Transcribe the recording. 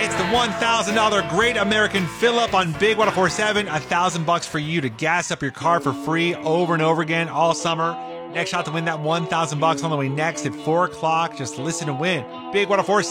It's the $1,000 Great American Fill-Up on Big 104.7. $1,000 for you to gas up your car for free over and over again all summer. Next shot to win that $1,000 on the way next at 4 o'clock. Just listen to win. Big 104.7.